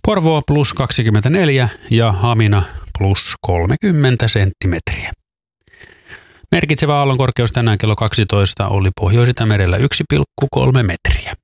Porvoo plus 24 ja Hamina plus 30 senttimetriä. Merkitsevä aallonkorkeus tänään kello 12 oli Pohjois-Itämerellä 1,3 metriä.